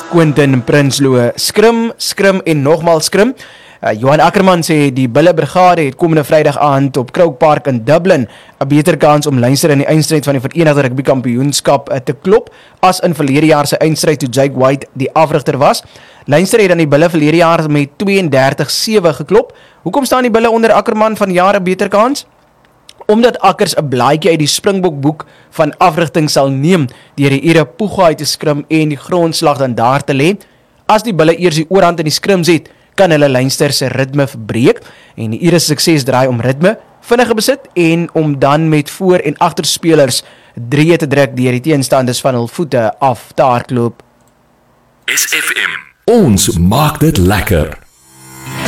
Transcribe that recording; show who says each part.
Speaker 1: Quentin Prinsloo. Skrim en nogmaals skrim. Johan Ackerman sê die Bulle Brigade het komende Vrydag aand op Croke Park in Dublin 'n beter kans om Leinster in die eindstryd van die Verenigde Rugby Kampioenskap te klop as in verlede jaar se eindstryd toe Jake White die afrigter was. Leinster het dan die Bulle verlede jaar met 32-7 geklop. Hoekom staan die Bulle onder Ackerman van jare 'n beter kans? Omdat Akkers 'n blaadjie uit die Springbok boek van afrigting sal neem deur die Ure Poegaai te skrim en die grondslag dan daar te lê. As die Bulle eers die oorhand in die skrims het, kan hulle Leinster se ritme verbreek en die Ure se sukses draai om ritme, vinnige besit en om dan met voor- en agterspelers 3 te druk deur die teenstanders van hul voete af te hardloop.
Speaker 2: SFM. Ons maak dit lekker.